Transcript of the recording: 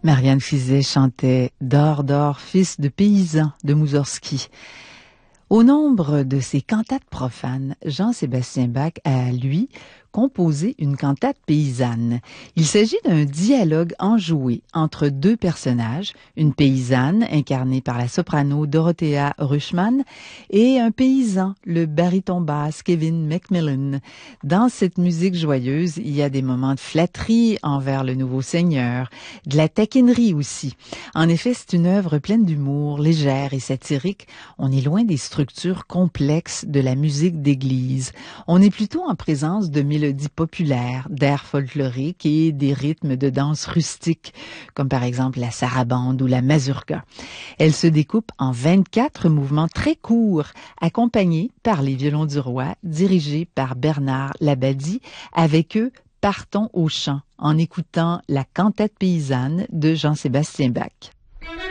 Marianne Fizet chantait « Dors, dors, fils de paysan » de Moussorgsky. Au nombre de ses cantates profanes, Jean-Sébastien Bach a, lui, composé une cantate paysanne. Il s'agit d'un dialogue enjoué entre deux personnages, une paysanne incarnée par la soprano Dorothea Rushman et un paysan, le baryton basse Kevin McMillan. Dans cette musique joyeuse, il y a des moments de flatterie envers le nouveau seigneur, de la taquinerie aussi. En effet, c'est une œuvre pleine d'humour, légère et satirique. On est loin des structures complexes de la musique d'église. On est plutôt en présence de mélodies populaires, d'airs folkloriques et des rythmes de danse rustiques, comme par exemple la sarabande ou la mazurka. Elle se découpe en 24 mouvements très courts, accompagnés par les violons du roi, dirigés par Bernard Labadie. Avec eux, partons au chant en écoutant la cantate paysanne de Jean-Sébastien Bach.